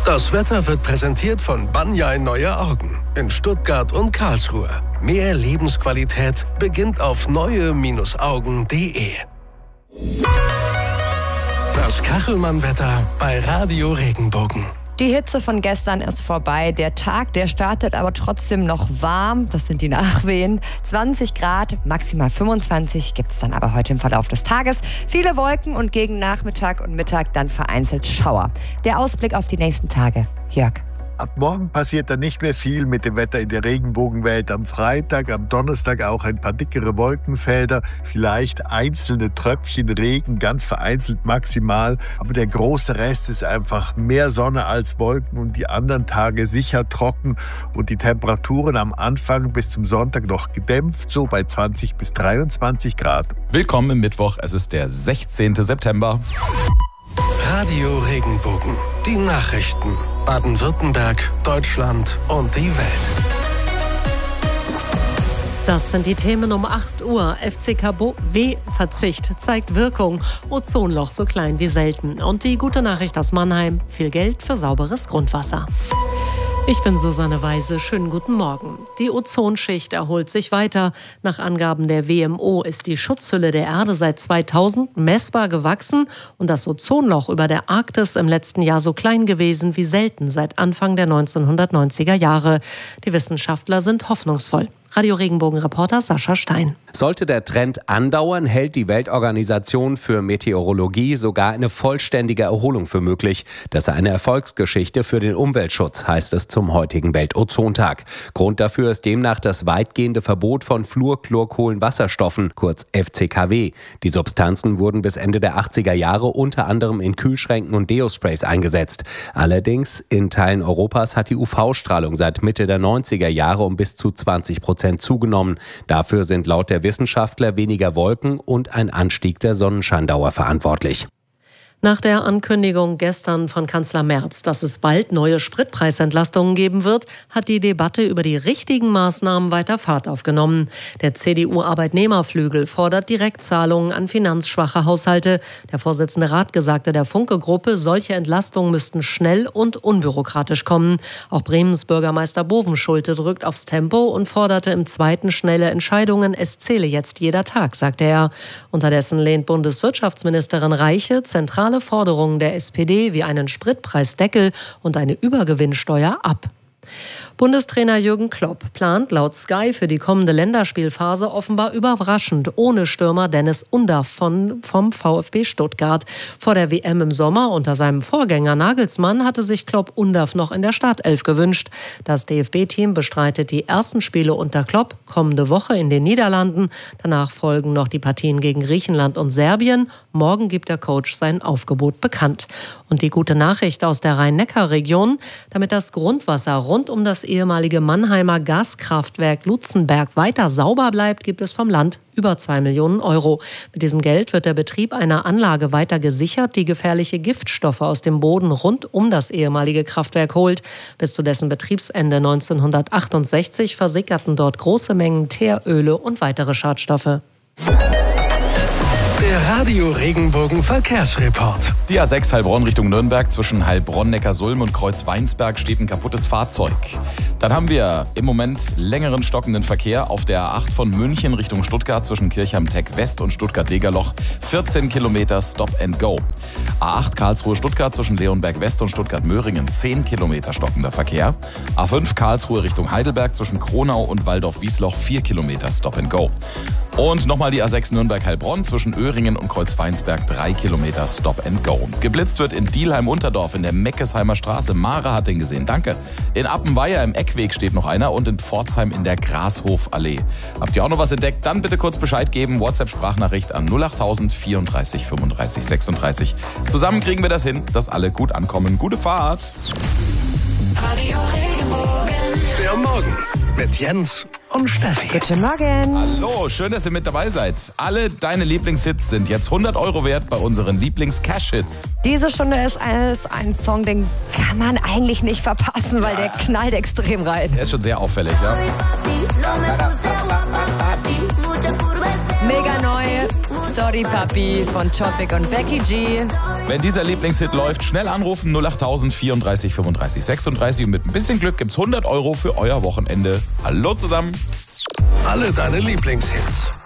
Das Wetter wird präsentiert von Banjai Neue Augen in Stuttgart und Karlsruhe. Mehr Lebensqualität beginnt auf neue-augen.de. Das Kachelmann-Wetter bei Radio Regenbogen. Die Hitze von gestern ist vorbei. Der Tag, der startet aber trotzdem noch warm. Das sind die Nachwehen. 20 Grad, maximal 25 gibt es dann aber heute im Verlauf des Tages. Viele Wolken und gegen Nachmittag und Mittag dann vereinzelt Schauer. Der Ausblick auf die nächsten Tage. Jörg. Ab morgen passiert dann nicht mehr viel mit dem Wetter in der Regenbogenwelt. Am Freitag, am Donnerstag auch ein paar dickere Wolkenfelder, vielleicht einzelne Tröpfchen Regen, ganz vereinzelt maximal. Aber der große Rest ist einfach mehr Sonne als Wolken und die anderen Tage sicher trocken und die Temperaturen am Anfang bis zum Sonntag noch gedämpft, so bei 20 bis 23 Grad. Willkommen im Mittwoch, es ist der 16. September. Radio Regenbogen. Die Nachrichten. Baden-Württemberg, Deutschland und die Welt. Das sind die Themen um 8 Uhr. FCKW-Verzicht zeigt Wirkung. Ozonloch so klein wie selten. Und die gute Nachricht aus Mannheim. Viel Geld für sauberes Grundwasser. Ich bin Susanne Weise. Schönen guten Morgen. Die Ozonschicht erholt sich weiter. Nach Angaben der WMO ist die Schutzhülle der Erde seit 2000 messbar gewachsen und das Ozonloch über der Arktis im letzten Jahr so klein gewesen wie selten seit Anfang der 1990er Jahre. Die Wissenschaftler sind hoffnungsvoll. Radio Regenbogen-Reporter Sascha Stein. Sollte der Trend andauern, hält die Weltorganisation für Meteorologie sogar eine vollständige Erholung für möglich. Das sei eine Erfolgsgeschichte für den Umweltschutz, heißt es zum heutigen Weltozontag. Grund dafür ist demnach das weitgehende Verbot von Fluorchlorkohlenwasserstoffen, kurz FCKW. Die Substanzen wurden bis Ende der 80er Jahre unter anderem in Kühlschränken und Deosprays eingesetzt. Allerdings in Teilen Europas hat die UV-Strahlung seit Mitte der 90er Jahre um bis zu 20% zugenommen. Dafür sind laut der Wissenschaftler weniger Wolken und ein Anstieg der Sonnenscheindauer verantwortlich. Nach der Ankündigung gestern von Kanzler Merz, dass es bald neue Spritpreisentlastungen geben wird, hat die Debatte über die richtigen Maßnahmen weiter Fahrt aufgenommen. Der CDU-Arbeitnehmerflügel fordert Direktzahlungen an finanzschwache Haushalte. Der Vorsitzende Rath sagte der Funke-Gruppe, solche Entlastungen müssten schnell und unbürokratisch kommen. Auch Bremens Bürgermeister Bovenschulte drückt aufs Tempo und forderte im Zweiten schnelle Entscheidungen. Es zähle jetzt jeder Tag, sagte er. Unterdessen lehnt Bundeswirtschaftsministerin Reiche zentrale Forderungen der SPD wie einen Spritpreisdeckel und eine Übergewinnsteuer ab. Bundestrainer Jürgen Klopp plant laut Sky für die kommende Länderspielphase offenbar überraschend ohne Stürmer Dennis Undaff vom VfB Stuttgart. Vor der WM im Sommer unter seinem Vorgänger Nagelsmann hatte sich Klopp Undaff noch in der Startelf gewünscht. Das DFB-Team bestreitet die ersten Spiele unter Klopp kommende Woche in den Niederlanden. Danach folgen noch die Partien gegen Griechenland und Serbien. Morgen gibt der Coach sein Aufgebot bekannt. Und die gute Nachricht aus der Rhein-Neckar-Region, damit das Grundwasser rund um das ehemalige Mannheimer Gaskraftwerk Lutzenberg weiter sauber bleibt, gibt es vom Land über 2 Millionen Euro. Mit diesem Geld wird der Betrieb einer Anlage weiter gesichert, die gefährliche Giftstoffe aus dem Boden rund um das ehemalige Kraftwerk holt. Bis zu dessen Betriebsende 1968 versickerten dort große Mengen Teeröle und weitere Schadstoffe. Der Radio Regenbogen Verkehrsreport. Die A6 Heilbronn Richtung Nürnberg zwischen Heilbronn-Neckarsulm und Kreuzweinsberg steht ein kaputtes Fahrzeug. Dann haben wir im Moment längeren stockenden Verkehr auf der A8 von München Richtung Stuttgart zwischen Kirchheim-Teck West und Stuttgart-Degerloch. 14 Kilometer Stop and Go. A8 Karlsruhe-Stuttgart zwischen Leonberg West und Stuttgart-Möhringen 10 Kilometer stockender Verkehr. A5 Karlsruhe Richtung Heidelberg zwischen Kronau und Waldorf-Wiesloch 4 Kilometer Stop and Go. Und nochmal die A6 Nürnberg-Heilbronn zwischen Öhringen und Kreuzweinsberg 3 Kilometer Stop and Go. Geblitzt wird in Dielheim-Unterdorf in der Meckesheimer Straße. Mara hat den gesehen, danke. In Appenweier im Eckweg steht noch einer und in Pforzheim in der Grashofallee. Habt ihr auch noch was entdeckt? Dann bitte kurz Bescheid geben. WhatsApp-Sprachnachricht an 08000 34 35 36. Zusammen kriegen wir das hin, dass alle gut ankommen. Gute Fahrt! Radio Regenbogen. Der Morgen mit Jens und Steffi. Guten Morgen. Hallo, schön, dass ihr mit dabei seid. Alle deine Lieblingshits sind jetzt 100 € wert bei unseren Lieblings-Cash-Hits. Diese Stunde ist ein Song, den kann man eigentlich nicht verpassen, weil der knallt extrem rein. Der ist schon sehr auffällig, ja. Mega neu. Sorry Papi von Topic und Becky G. Wenn dieser Lieblingshit läuft, schnell anrufen 08000 34 35 36 und mit ein bisschen Glück gibt's 100 € für euer Wochenende. Hallo zusammen. Alle deine Lieblingshits